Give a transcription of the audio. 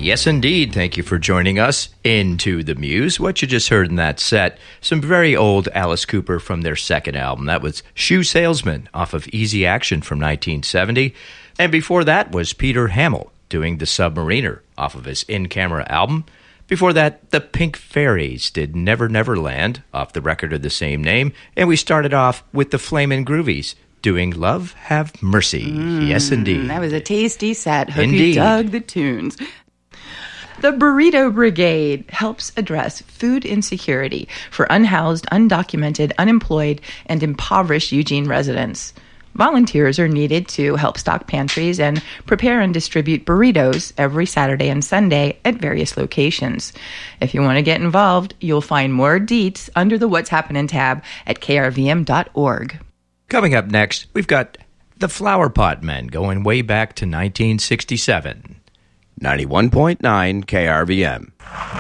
Yes, indeed. Thank you for joining us into the Muse. What you just heard in that set, some very old Alice Cooper from their second album. That was Shoe Salesman off of Easy Action from 1970. And before that was Peter Hamill doing The Submariner off of his in-camera album. Before that, the Pink Fairies did Never Never Land off the record of the same name. And we started off with the Flamin' Groovies doing Love Have Mercy. Yes, indeed. That was a tasty set. Hope Indeed. you dug the tunes. The Burrito Brigade helps address food insecurity for unhoused, undocumented, unemployed, and impoverished Eugene residents. Volunteers are needed to help stock pantries and prepare and distribute burritos every Saturday and Sunday at various locations. If you want to get involved, you'll find more deets under the What's Happening tab at krvm.org. Coming up next, we've got the Flower Pot Men going way back to 1967. 91.9 KRVM.